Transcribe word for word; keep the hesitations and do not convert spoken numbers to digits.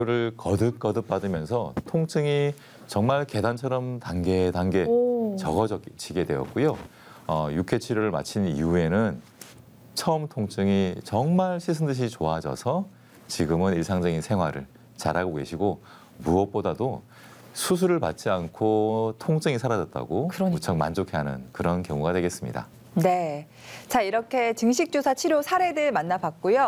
를 거듭거듭 받으면서 통증이 정말 계단처럼 단계 단계 오. 적어지게 되었고요. 어, 육 회 치료를 마친 이후에는 처음 통증이 정말 씻은 듯이 좋아져서 지금은 일상적인 생활을 잘하고 계시고 무엇보다도 수술을 받지 않고 통증이 사라졌다고 그러니까요. 무척 만족해하는 그런 경우가 되겠습니다. 네. 자, 이렇게 증식주사 치료 사례들 만나봤고요.